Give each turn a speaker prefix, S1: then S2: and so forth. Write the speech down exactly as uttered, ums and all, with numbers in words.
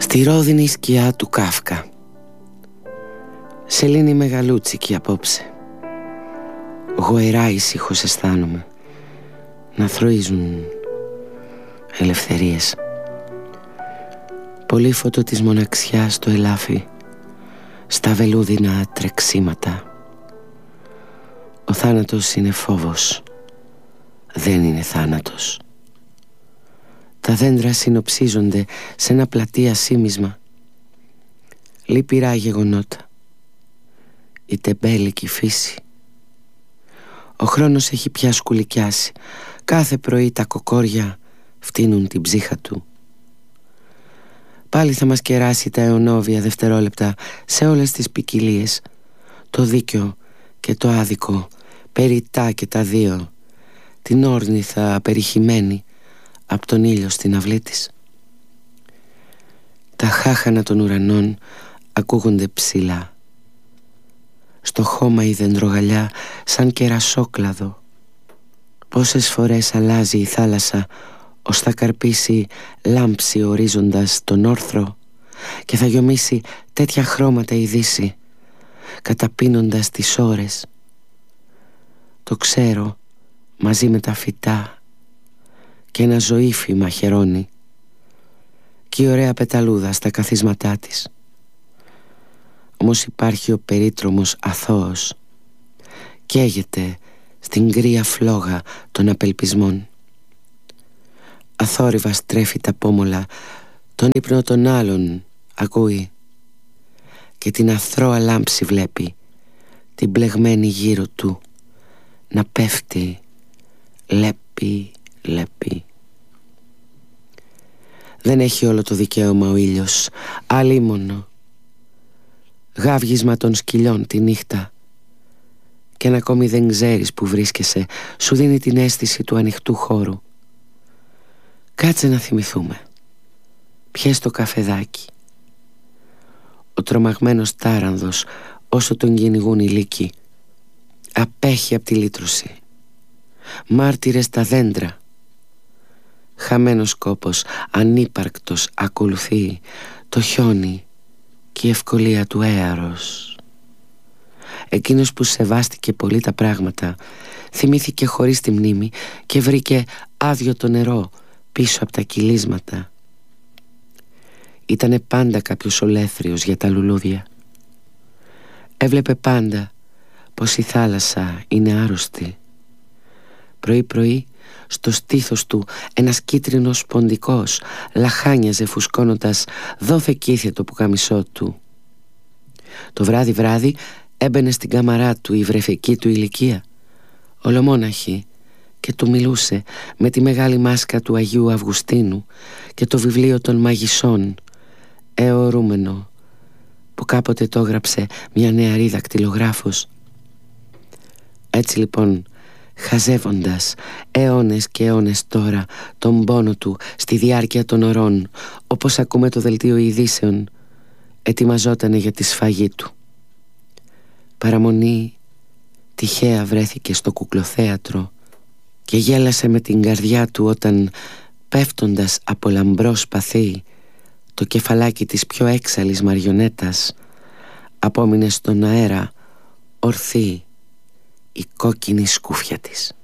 S1: Στη ρόδινη σκιά του Κάφκα. Σελήνη μεγαλούτσικη απόψε. Γοερά ήσυχος αισθάνομαι. Να θροίζουν ελευθερίες. Πολύφωτο της μοναξιάς στο ελάφι, στα βελούδινα τρεξίματα. Ο θάνατος είναι φόβος, δεν είναι θάνατος. Τα δέντρα συνοψίζονται σε ένα πλατεία σίμισμα. Λυπηρά γεγονότα. Η τεμπέλικη φύση. Ο χρόνος έχει πια σκουλικιάσει. Κάθε πρωί τα κοκόρια φτύνουν την ψύχα του. Πάλι θα μας κεράσει τα αιωνόβια δευτερόλεπτα σε όλες τις ποικιλίες. Το δίκαιο και το άδικο, περιτά και τα δύο. Την όρνηθα απεριχημένη απ' τον ήλιο στην αυλή της. Τα χάχανα των ουρανών ακούγονται ψηλά. Στο χώμα η δεντρογαλιά σαν κερασόκλαδο. Πόσες φορές αλλάζει η θάλασσα ως θα καρπίσει λάμψη ορίζοντας τον όρθρο και θα γιομίσει τέτοια χρώματα η δύση, καταπίνοντας τις ώρες. Το ξέρω μαζί με τα φυτά και ένα ζωήφι μαχαιρώνει και η ωραία πεταλούδα στα καθίσματά της. Όμως υπάρχει ο περίτρομος αθώος, καίγεται στην κρύα φλόγα των απελπισμών. Αθόρυβα στρέφει τα πόμολα, τον ύπνο των άλλων ακούει και την αθρώα λάμψη βλέπει, την μπλεγμένη γύρω του να πέφτει λέπει λέπει. Δεν έχει όλο το δικαίωμα ο ήλιος, αλίμονο. Γάβγισμα των σκυλιών τη νύχτα. Και αν ακόμη δεν ξέρεις που βρίσκεσαι, σου δίνει την αίσθηση του ανοιχτού χώρου. Κάτσε να θυμηθούμε. Πιες το καφεδάκι. Ο τρομαγμένος τάρανδος, όσο τον κυνηγούν οι λύκοι, απέχει απ' τη λύτρωση. Μάρτυρες τα δέντρα. Χαμένος κόπος, ανύπαρκτος ακολουθεί το χιόνι και η ευκολία του έαρος. Εκείνος που σεβάστηκε πολύ τα πράγματα θυμήθηκε χωρίς τη μνήμη και βρήκε άδειο το νερό πίσω από τα κυλίσματα. Ήτανε πάντα κάποιος ολέθριος για τα λουλούδια. Έβλεπε πάντα πως η θάλασσα είναι άρρωστη. Πρωί-πρωί στο στήθος του ένας κίτρινος ποντικός λαχάνιαζε φουσκώνοντας δόθε κήθε το πουκαμισό του. Το βράδυ-βράδυ έμπαινε στην κάμαρά του η βρεφική του ηλικία, ολομόναχη, και του μιλούσε με τη μεγάλη μάσκα του Αγίου Αυγουστίνου και το βιβλίο των μαγισσών, αιωρούμενο, που κάποτε το έγραψε μια νεαρή δακτυλογράφος. Έτσι λοιπόν, χαζεύοντας αιώνες και αιώνες τώρα τον πόνο του στη διάρκεια των ωρών, όπως ακούμε το δελτίο ειδήσεων, ετοιμαζότανε για τη σφαγή του. Παραμονή τυχαία βρέθηκε στο κουκλοθέατρο και γέλασε με την καρδιά του όταν, πέφτοντας από λαμπρό σπαθί, το κεφαλάκι της πιο έξαλλης μαριονέτας απόμεινε στον αέρα ορθή η κόκκινη σκούφια της.